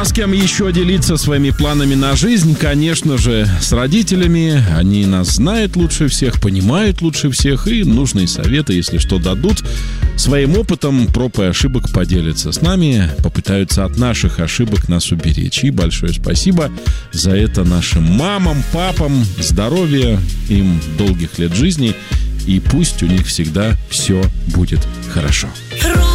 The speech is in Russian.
а с кем еще делиться своими планами на жизнь? Конечно же, с родителями. Они нас знают лучше всех, понимают лучше всех, и нужные советы, если что, дадут. Своим опытом проб и ошибок поделятся с нами, попытаются от наших ошибок нас уберечь. И большое спасибо за это нашим мамам, папам. Здоровья им, долгих лет жизни. И пусть у них всегда все будет хорошо.